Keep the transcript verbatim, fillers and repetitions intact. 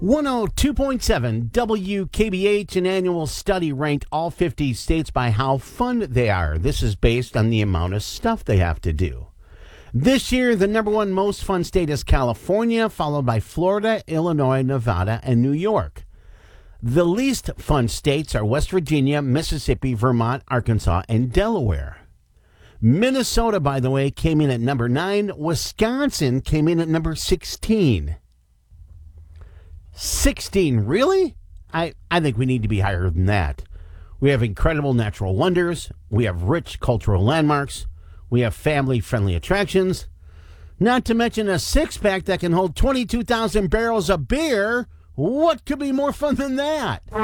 one oh two point seven W K B H, an annual study ranked all fifty states by how fun they are. This is based on the amount of stuff they have to do. This year, the number one most fun state is California, followed by Florida, Illinois, Nevada, and New York. The least fun states are West Virginia, Mississippi, Vermont, Arkansas, and Delaware. Minnesota, by the way, came in at number nine. Wisconsin came in at number sixteen. sixteen, really? I, I think we need to be higher than that. We have incredible natural wonders. We have rich cultural landmarks. We have family-friendly attractions. Not to mention a six-pack that can hold twenty-two thousand barrels of beer. What could be more fun than that?